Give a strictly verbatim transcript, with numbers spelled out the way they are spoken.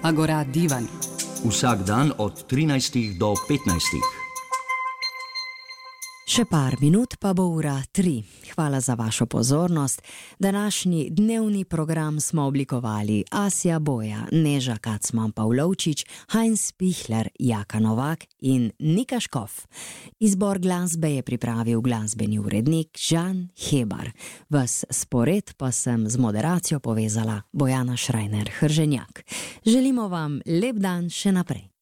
Agora Divan. Vsak dan od trinajstih do petnajstih. Še par minut pa bo ura tri. Hvala za vašo pozornost. Današnji dnevni program smo oblikovali Asja Boja, Neža Kacman Pavlovčič, Heinz Pichler, Jaka Novak in Nika Škof. Izbor glasbe je pripravil glasbeni urednik Žan Hebar. Ves spored pa sem z moderacijo povezala Bojana Šrajner Hrženjak. Želimo vam lep dan še naprej.